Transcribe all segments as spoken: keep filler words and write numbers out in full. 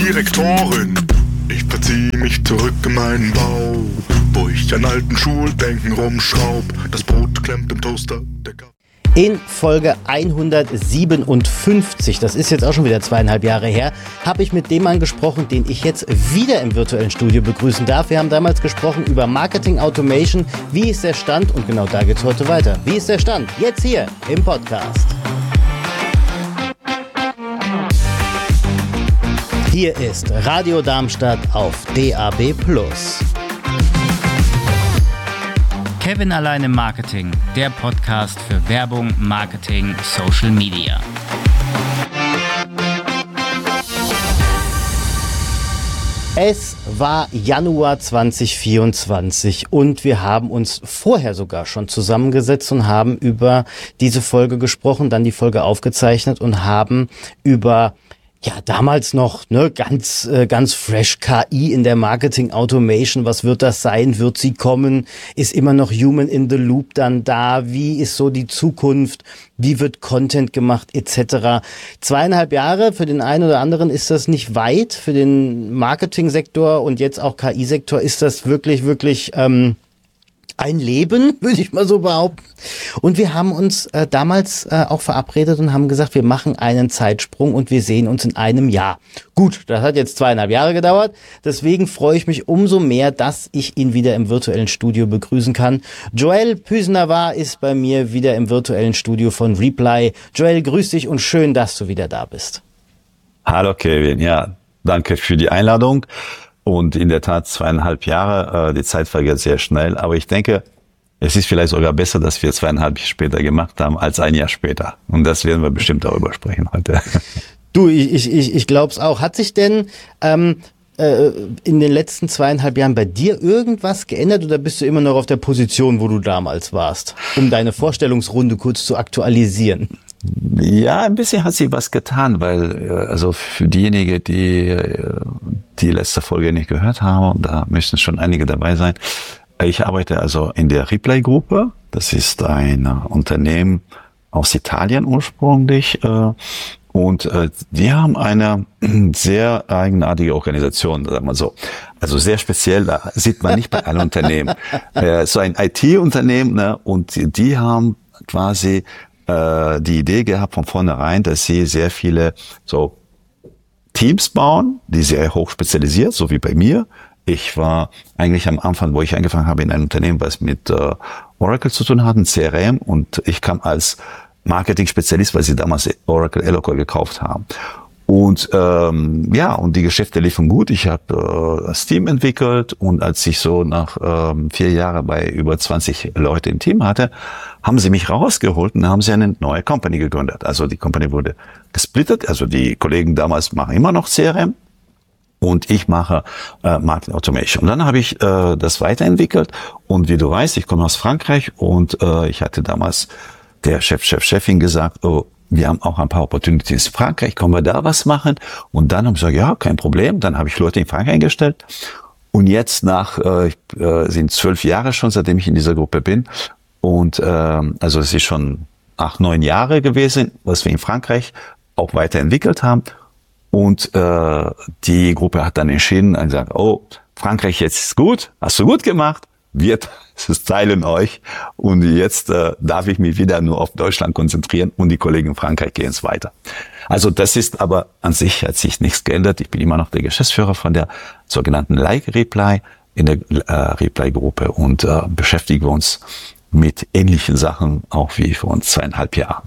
Direktorin. Ich verzieh mich zurück in meinen Bau, wo ich an alten Schulbänken rumschraub. Das Brot klemmt im Toaster, der Kaffee. In Folge hundertsiebenundfünfzig, das ist jetzt auch schon wieder zweieinhalb Jahre her, habe ich mit dem Mann gesprochen, den ich jetzt wieder im virtuellen Studio begrüßen darf. Wir haben damals gesprochen über Marketing Automation. Wie ist der Stand? Und genau da geht's heute weiter. Wie ist der Stand? Jetzt hier im Podcast. Hier ist Radio Darmstadt auf D A B plus. Kevin allein im Marketing, der Podcast für Werbung, Marketing, Social Media. Es war Januar zwanzig vierundzwanzig und wir haben uns vorher sogar schon zusammengesetzt und haben über diese Folge gesprochen, dann die Folge aufgezeichnet und haben über ja, damals noch, ne, ganz, äh, ganz fresh K I in der Marketing Automation. Was wird das sein? Wird sie kommen? Ist immer noch Human in the Loop dann da? Wie ist so die Zukunft? Wie wird Content gemacht? Etc. Zweieinhalb Jahre, für den einen oder anderen ist das nicht weit. Für den Marketing-Sektor und jetzt auch K I-Sektor ist das wirklich, wirklich, ähm, ein Leben, würde ich mal so behaupten. Und wir haben uns äh, damals äh, auch verabredet und haben gesagt, wir machen einen Zeitsprung und wir sehen uns in einem Jahr. Gut, das hat jetzt zweieinhalb Jahre gedauert. Deswegen freue ich mich umso mehr, dass ich ihn wieder im virtuellen Studio begrüßen kann. Joel Püsnavar ist bei mir wieder im virtuellen Studio von Reply. Joel, grüß dich und schön, dass du wieder da bist. Hallo Kevin, ja, danke für die Einladung. Und in der Tat zweieinhalb Jahre, äh, die Zeit vergeht sehr schnell. Aber ich denke, es ist vielleicht sogar besser, dass wir zweieinhalb Jahre später gemacht haben, als ein Jahr später. Und das werden wir bestimmt darüber sprechen heute. Du, ich, ich, ich glaube es auch. Hat sich denn ähm, äh, in den letzten zweieinhalb Jahren bei dir irgendwas geändert oder bist du immer noch auf der Position, wo du damals warst? Um deine Vorstellungsrunde kurz zu aktualisieren. Ja, ein bisschen hat sich was getan, weil also für diejenigen, die die letzte Folge nicht gehört haben, da müssen schon einige dabei sein. Ich arbeite also in der Reply-Gruppe. Das ist ein Unternehmen aus Italien ursprünglich. Und die haben eine sehr eigenartige Organisation, sagen wir so. Also sehr speziell, da sieht man nicht bei allen Unternehmen. So ein I T-Unternehmen, ne? Und die haben quasi die Idee gehabt von vornherein, dass sie sehr viele so Teams bauen, die sehr hoch spezialisiert, so wie bei mir. Ich war eigentlich am Anfang, wo ich angefangen habe, in einem Unternehmen, was mit äh, Oracle zu tun hat, ein C R M, und ich kam als Marketing-Spezialist, weil sie damals Oracle Eloquent gekauft haben. Und ähm, ja, und die Geschäfte liefen gut. Ich habe äh, das Team entwickelt, und als ich so nach ähm, vier Jahren bei über zwanzig Leute im Team hatte, haben sie mich rausgeholt und haben sie eine neue Company gegründet. Also die Company wurde gesplittet. Also die Kollegen damals machen immer noch C R M und ich mache äh, Marketing Automation. Und dann habe ich äh, das weiterentwickelt, und wie du weißt, ich komme aus Frankreich, und äh, ich hatte damals der Chef, Chef, Chefin gesagt, oh, wir haben auch ein paar Opportunities in Frankreich, können wir da was machen? Und dann haben sie gesagt, ja, kein Problem. Dann habe ich Leute in Frankreich eingestellt. Und jetzt nach, äh, äh, sind zwölf Jahre schon, seitdem ich in dieser Gruppe bin. Und äh, also es ist schon acht, neun Jahre gewesen, was wir in Frankreich auch weiterentwickelt haben. Und äh, die Gruppe hat dann entschieden und gesagt, oh, Frankreich jetzt ist gut, hast du gut gemacht. Wir teilen euch, und jetzt äh, darf ich mich wieder nur auf Deutschland konzentrieren, und die Kollegen in Frankreich gehen es weiter. Also das ist aber an sich, hat sich nichts geändert. Ich bin immer noch der Geschäftsführer von der sogenannten Like Reply in der äh, Reply-Gruppe, und äh, beschäftigen uns mit ähnlichen Sachen auch wie vor uns zweieinhalb Jahren.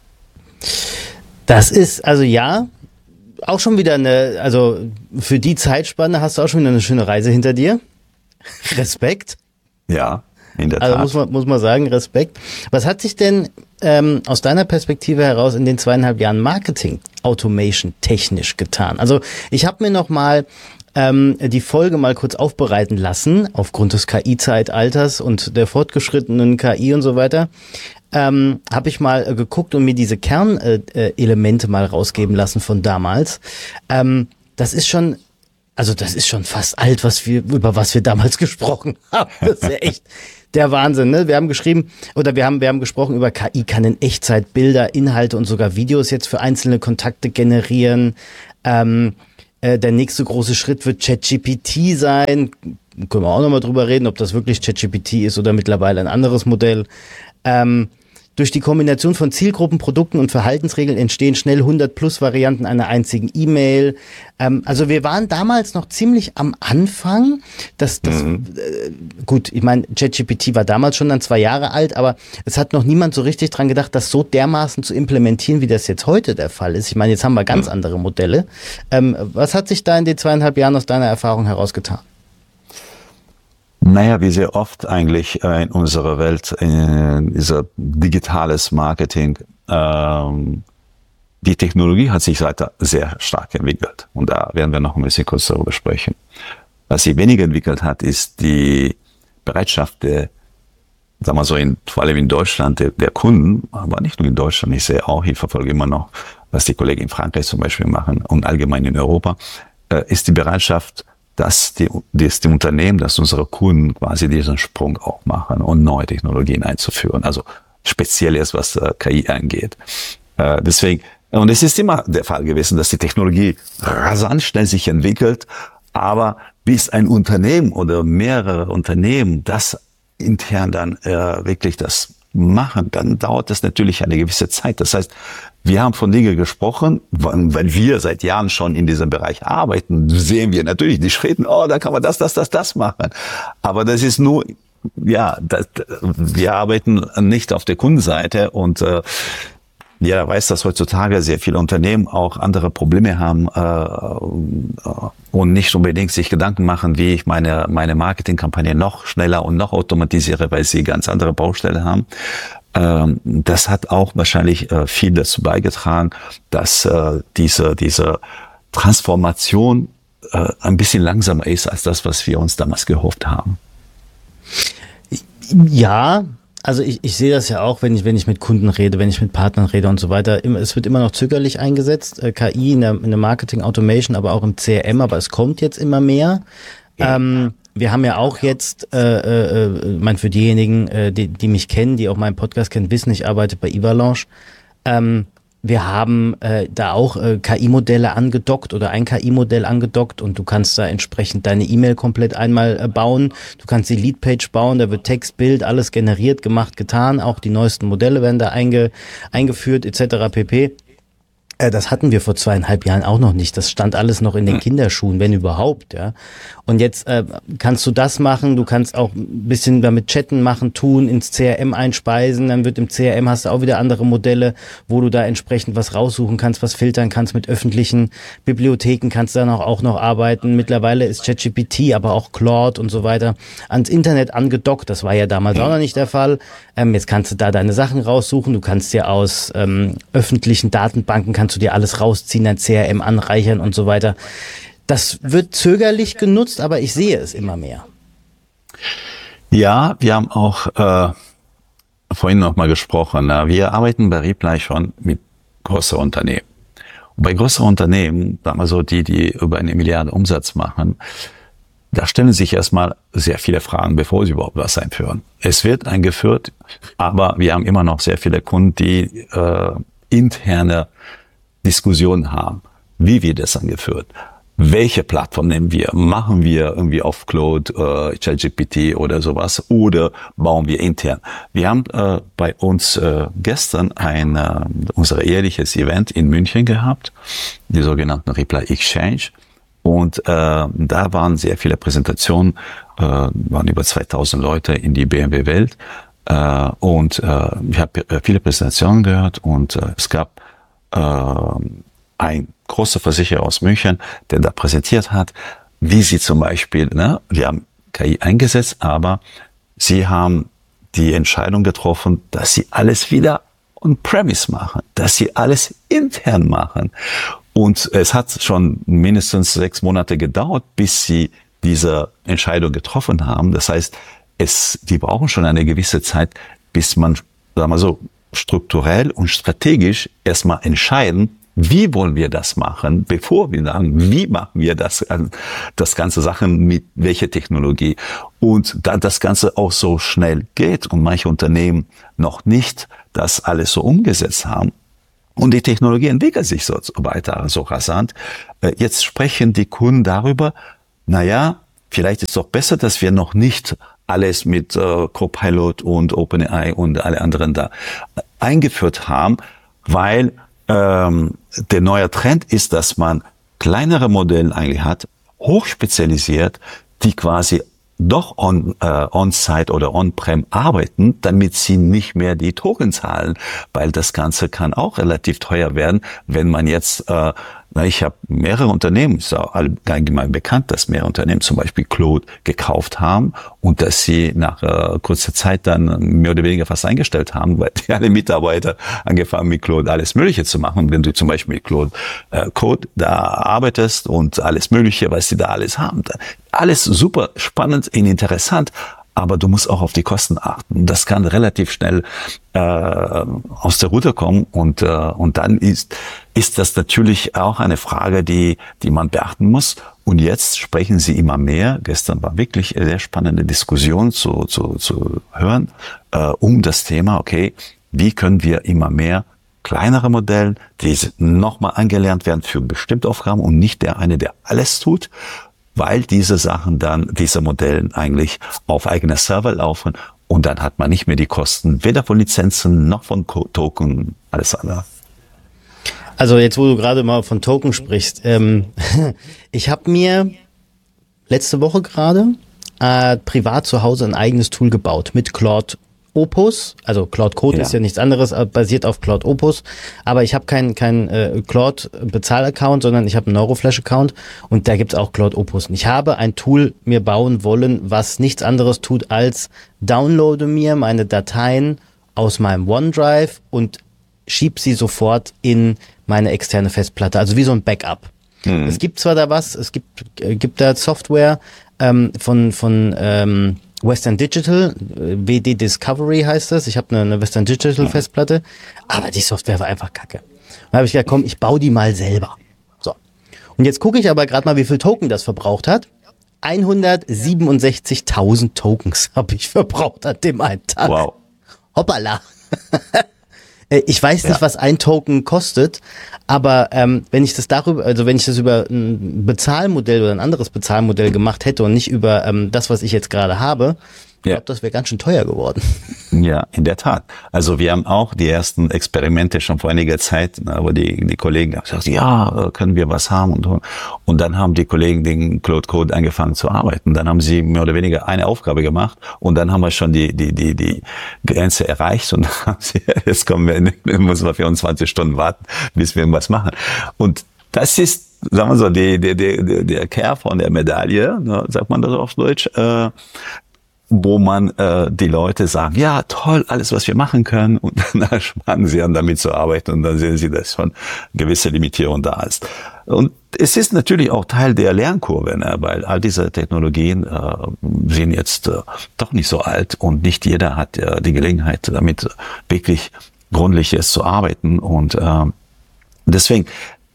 Das ist, also ja, auch schon wieder eine, also für die Zeitspanne hast du auch schon wieder eine schöne Reise hinter dir. Respekt. Ja, in der also Tat. muss man, muss man sagen, Respekt. Was hat sich denn ähm, aus deiner Perspektive heraus in den zweieinhalb Jahren Marketing Automation technisch getan? Also ich habe mir noch mal ähm, die Folge mal kurz aufbereiten lassen, aufgrund des K I-Zeitalters und der fortgeschrittenen K I und so weiter. Ähm, habe ich mal äh, geguckt und mir diese Kernelemente äh, mal rausgeben lassen von damals. Ähm, das ist schon Also das ist schon fast alt, was wir über was wir damals gesprochen haben. Das ist ja echt der Wahnsinn, ne? Wir haben geschrieben oder wir haben wir haben gesprochen über K I kann in Echtzeit Bilder, Inhalte und sogar Videos jetzt für einzelne Kontakte generieren. Ähm, Äh, der nächste große Schritt wird ChatGPT sein. Können wir auch nochmal drüber reden, ob das wirklich ChatGPT ist oder mittlerweile ein anderes Modell. Ähm, Durch die Kombination von Zielgruppen, Produkten und Verhaltensregeln entstehen schnell hundert plus Varianten einer einzigen E-Mail. Ähm, also wir waren damals noch ziemlich am Anfang. Das, das mhm. äh, gut, ich meine, ChatGPT war damals schon dann zwei Jahre alt, aber es hat noch niemand so richtig dran gedacht, das so dermaßen zu implementieren, wie das jetzt heute der Fall ist. Ich meine, jetzt haben wir ganz mhm. andere Modelle. Ähm, was hat sich da in den zweieinhalb Jahren aus deiner Erfahrung herausgetan? Naja, wie sehr oft eigentlich äh, in unserer Welt, in dieser digitales Marketing, ähm, die Technologie hat sich seither sehr stark entwickelt. Und da werden wir noch ein bisschen kurz darüber sprechen. Was sie weniger entwickelt hat, ist die Bereitschaft der, sagen wir so, in, vor allem in Deutschland, der, der Kunden, aber nicht nur in Deutschland, ich sehe auch, ich verfolge immer noch, was die Kollegen in Frankreich zum Beispiel machen und allgemein in Europa, äh, ist die Bereitschaft, dass die, dass die Unternehmen, dass unsere Kunden quasi diesen Sprung auch machen und neue Technologien einzuführen. Also speziell jetzt, was äh, K I angeht. Äh, deswegen, und es ist immer der Fall gewesen, dass die Technologie rasant schnell sich entwickelt, aber bis ein Unternehmen oder mehrere Unternehmen das intern dann äh, wirklich das machen, dann dauert das natürlich eine gewisse Zeit. Das heißt, wir haben von Dingen gesprochen, weil wir seit Jahren schon in diesem Bereich arbeiten, sehen wir natürlich die Schritte, oh, da kann man das, das, das, das machen. Aber das ist nur, ja, das, wir arbeiten nicht auf der Kundenseite und äh, jeder weiß, dass heutzutage sehr viele Unternehmen auch andere Probleme haben äh, und nicht unbedingt sich Gedanken machen, wie ich meine meine Marketingkampagne noch schneller und noch automatisiere, weil sie ganz andere Baustellen haben. Ähm, das hat auch wahrscheinlich äh, viel dazu beigetragen, dass äh, diese diese Transformation äh, ein bisschen langsamer ist als das, was wir uns damals gehofft haben. Ja. Also ich, ich sehe das ja auch, wenn ich wenn ich mit Kunden rede, wenn ich mit Partnern rede und so weiter. Es wird immer noch zögerlich eingesetzt, äh, K I in der, in der Marketing Automation, aber auch im C R M, aber es kommt jetzt immer mehr. Ja. Ähm, wir haben ja auch jetzt, äh, äh, ich meine, für diejenigen, äh, die, die mich kennen, die auch meinen Podcast kennen, wissen, ich arbeite bei Evalanche. Ähm, Wir haben äh, da auch äh, K I-Modelle angedockt oder ein K I-Modell angedockt und du kannst da entsprechend deine E-Mail komplett einmal äh, bauen. Du kannst die Leadpage bauen, da wird Text, Bild, alles generiert, gemacht, getan. Auch die neuesten Modelle werden da einge, eingeführt et cetera pp. Äh, das hatten wir vor zweieinhalb Jahren auch noch nicht. Das stand alles noch in den Kinderschuhen, wenn überhaupt, ja. Und jetzt äh, kannst du das machen, du kannst auch ein bisschen damit chatten machen, tun, ins C R M einspeisen, dann wird im C R M hast du auch wieder andere Modelle, wo du da entsprechend was raussuchen kannst, was filtern kannst mit öffentlichen Bibliotheken, kannst dann auch, auch noch arbeiten. Mittlerweile ist ChatGPT, aber auch Claude und so weiter ans Internet angedockt, das war ja damals auch noch nicht der Fall. Ähm, jetzt kannst du da deine Sachen raussuchen, du kannst dir aus ähm, öffentlichen Datenbanken, kannst du dir alles rausziehen, dein C R M anreichern und so weiter. Das wird zögerlich genutzt, aber ich sehe es immer mehr. Ja, wir haben auch äh, vorhin noch mal gesprochen. Na, wir arbeiten bei Reply schon mit großen Unternehmen. Und bei größeren Unternehmen, sagen wir so, die, die über eine Milliarde Umsatz machen, da stellen sich erstmal sehr viele Fragen, bevor sie überhaupt was einführen. Es wird eingeführt, aber wir haben immer noch sehr viele Kunden, die äh, interne Diskussionen haben. Wie wird das angeführt? Welche Plattform nehmen wir? Machen wir irgendwie auf Claude, äh, ChatGPT oder sowas oder bauen wir intern? Wir haben äh, bei uns äh, gestern ein äh, unser jährliches Event in München gehabt, die sogenannten Reply Exchange. Und äh, da waren sehr viele Präsentationen, äh, waren über zweitausend Leute in die B M W-Welt. Äh, und äh, ich habe viele Präsentationen gehört und äh, es gab äh, ein großer Versicherer aus München, der da präsentiert hat, wie sie zum Beispiel, ne, wir haben K I eingesetzt, aber sie haben die Entscheidung getroffen, dass sie alles wieder on-premise machen, dass sie alles intern machen. Und es hat schon mindestens sechs Monate gedauert, bis sie diese Entscheidung getroffen haben. Das heißt, es, die brauchen schon eine gewisse Zeit, bis man, sagen wir so, strukturell und strategisch erstmal entscheiden, wie wollen wir das machen, bevor wir sagen, wie machen wir das, das ganze Sachen mit welcher Technologie. Und da das Ganze auch so schnell geht und manche Unternehmen noch nicht das alles so umgesetzt haben, Und die Technologie entwickelt sich so weiter, so rasant. Jetzt sprechen die Kunden darüber, naja, vielleicht ist es doch besser, dass wir noch nicht alles mit äh, Copilot und OpenAI und alle anderen da eingeführt haben, weil ähm, der neue Trend ist, dass man kleinere Modelle eigentlich hat, hochspezialisiert, die quasi doch on, äh, on-site oder on-prem arbeiten, damit sie nicht mehr die Token zahlen, weil das Ganze kann auch relativ teuer werden, wenn man jetzt, äh, na, ich habe mehrere Unternehmen, ist auch allgemein bekannt, dass mehrere Unternehmen zum Beispiel Claude gekauft haben und dass sie nach äh, kurzer Zeit dann mehr oder weniger fast eingestellt haben, weil die alle Mitarbeiter angefangen mit Claude alles Mögliche zu machen. Wenn du zum Beispiel mit Claude äh, Code da arbeitest und alles Mögliche, was sie da alles haben, alles super spannend und interessant, aber du musst auch auf die Kosten achten. Das kann relativ schnell äh, aus der Route kommen und äh, und dann ist ist das natürlich auch eine Frage, die die man beachten muss. Und jetzt sprechen sie immer mehr. Gestern war wirklich eine sehr spannende Diskussion zu zu zu hören äh, um das Thema. Okay, wie können wir immer mehr kleinere Modelle, die nochmal angelernt werden für bestimmte Aufgaben und nicht der eine, der alles tut, weil diese Sachen dann, diese Modellen eigentlich auf eigener Server laufen und dann hat man nicht mehr die Kosten, weder von Lizenzen noch von Token, alles andere. Also jetzt, wo du gerade mal von Token sprichst, ähm, ich habe mir letzte Woche gerade äh, privat zu Hause ein eigenes Tool gebaut mit Claude Opus, also Claude Code ja. ist ja nichts anderes, basiert auf Claude Opus, aber ich habe keinen kein, äh, Claude Bezahl-Account, sondern ich habe einen Neuroflash-Account und da gibt's auch Claude Opus. Und ich habe ein Tool mir bauen wollen, was nichts anderes tut als downloade mir meine Dateien aus meinem OneDrive und schieb sie sofort in meine externe Festplatte, also wie so ein Backup. Mhm. Es gibt zwar da was, es gibt äh, gibt da Software ähm, von von ähm, Western Digital, W D Discovery heißt das. Ich habe eine, eine Western Digital Festplatte, aber die Software war einfach kacke. Dann habe ich gedacht, komm, ich baue die mal selber. So. Und jetzt gucke ich aber gerade mal, wie viel Token das verbraucht hat. hundertsiebenundsechzigtausend Tokens habe ich verbraucht an dem einen Tag. Wow. Hoppala. Ich weiß nicht, ja. was ein Token kostet, aber ähm, wenn ich das darüber, also wenn ich das über ein Bezahlmodell oder ein anderes Bezahlmodell gemacht hätte und nicht über ähm, das, was ich jetzt gerade habe, ich ja. glaube, das wäre ganz schön teuer geworden. Ja, in der Tat. Also wir haben auch die ersten Experimente schon vor einiger Zeit, wo die, die Kollegen haben gesagt, ja, können wir was haben und und dann haben die Kollegen den Claude Code angefangen zu arbeiten. Dann haben sie mehr oder weniger eine Aufgabe gemacht und dann haben wir schon die die die die Grenze erreicht und dann haben sie, jetzt kommen wir, müssen wir vierundzwanzig Stunden warten, bis wir irgendwas machen. Und das ist, sagen wir so, die, die, die, der Kern von der Medaille, ne, sagt man das auf Deutsch, äh, wo man äh, die Leute sagen, ja, toll, alles, was wir machen können, und dann ersparen sie an, damit zu arbeiten, und dann sehen sie, dass schon gewisse Limitierung da ist. Und es ist natürlich auch Teil der Lernkurve, ne, weil all diese Technologien äh, sind jetzt äh, doch nicht so alt und nicht jeder hat äh, die Gelegenheit, damit wirklich gründliches zu arbeiten, und äh, deswegen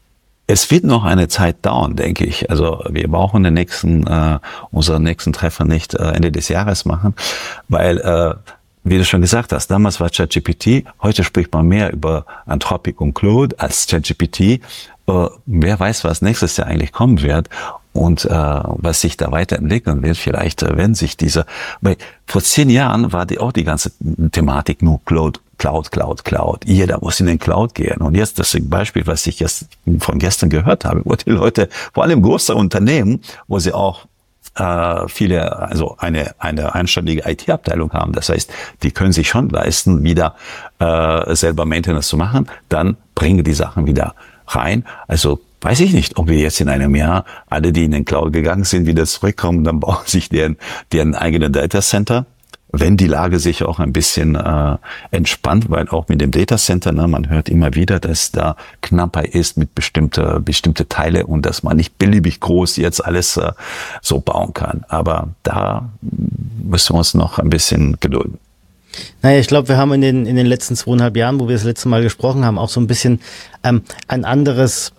es wird noch eine Zeit dauern, denke ich. Also wir brauchen den nächsten, äh, unseren nächsten Treffer nicht äh, Ende des Jahres machen, weil, äh, wie du schon gesagt hast, damals war ChatGPT, heute spricht man mehr über Anthropic und Claude als ChatGPT. Äh, wer weiß, was nächstes Jahr eigentlich kommen wird und äh, was sich da weiterentwickeln wird. Vielleicht äh, werden sich diese, weil vor zehn Jahren war die auch die ganze Thematik nur Claude. Cloud, Cloud, Cloud. Jeder muss in den Cloud gehen. Und jetzt das Beispiel, was ich jetzt von gestern gehört habe, wo die Leute, vor allem große Unternehmen, wo sie auch äh, viele, also eine eine einständige I T-Abteilung haben. Das heißt, die können sich schon leisten, wieder äh, selber Maintenance zu machen. Dann bringen die Sachen wieder rein. Also weiß ich nicht, ob wir jetzt in einem Jahr alle, die in den Cloud gegangen sind, wieder zurückkommen, dann bauen sich deren deren eigene Datacenter. Wenn die Lage sich auch ein bisschen äh, entspannt, weil auch mit dem Datacenter, ne, man hört immer wieder, dass da Knappheit ist mit bestimmte bestimmte Teile und dass man nicht beliebig groß jetzt alles äh, so bauen kann. Aber da müssen wir uns noch ein bisschen gedulden. Naja, ich glaube, wir haben in den in den letzten zweieinhalb Jahren, wo wir das letzte Mal gesprochen haben, auch so ein bisschen ähm, ein anderes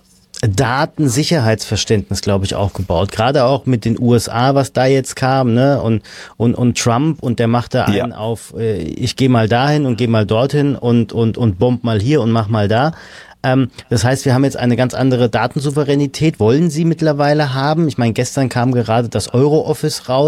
Datensicherheitsverständnis, glaube ich, aufgebaut. Gerade auch mit den U S A, was da jetzt kam, ne, und und und Trump, und der macht da einen ja. auf, äh, ich gehe mal dahin und gehe mal dorthin und und und bomb mal hier und mach mal da. Ähm, das heißt, wir haben jetzt eine ganz andere Datensouveränität. Wollen Sie mittlerweile haben? Ich meine, gestern kam gerade das Euro-Office raus.